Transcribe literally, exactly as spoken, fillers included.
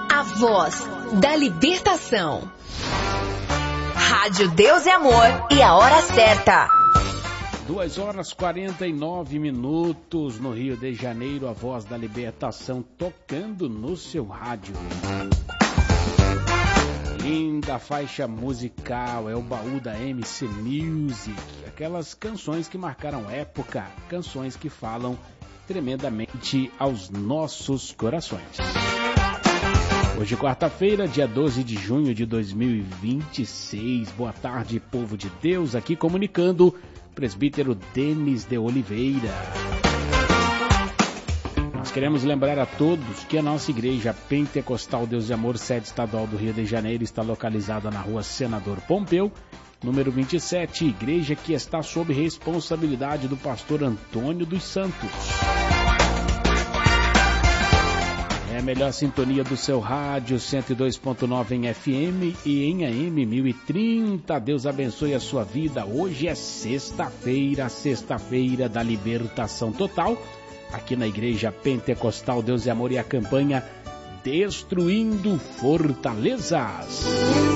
A voz da libertação. Rádio Deus e Amor e a hora certa. duas horas e quarenta e nove minutos no Rio de Janeiro, a voz da libertação tocando no seu rádio. Linda faixa musical, é o baú da M C Music. Aquelas canções que marcaram época, canções que falam tremendamente aos nossos corações. Hoje, quarta-feira, dia doze de junho de dois mil e vinte e seis. Boa tarde, povo de Deus, aqui comunicando presbítero Denis de Oliveira. Nós queremos lembrar a todos que a nossa igreja Pentecostal Deus e Amor, sede estadual do Rio de Janeiro, está localizada na rua Senador Pompeu, número vinte e sete, igreja que está sob responsabilidade do pastor Antônio dos Santos. É a melhor sintonia do seu rádio, cento e dois ponto nove em F M e em A M mil e trinta. Deus abençoe a sua vida. Hoje é sexta-feira, sexta-feira da libertação total, aqui na Igreja Pentecostal Deus e Amor, e a campanha Destruindo Fortalezas.